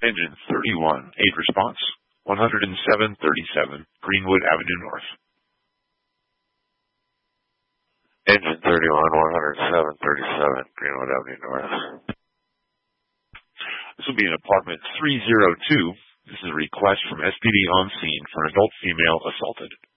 Engine 31, aid response, 10737, Greenwood Avenue North. Engine 31, 10737, Greenwood Avenue North. This will be in apartment 302. This is a request from SPD on scene for an adult female assaulted.